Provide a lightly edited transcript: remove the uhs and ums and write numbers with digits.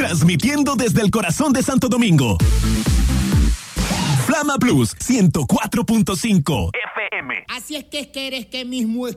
Transmitiendo desde el corazón de Santo Domingo. Flama Plus 104.5 FM. Así es que eres que mismo es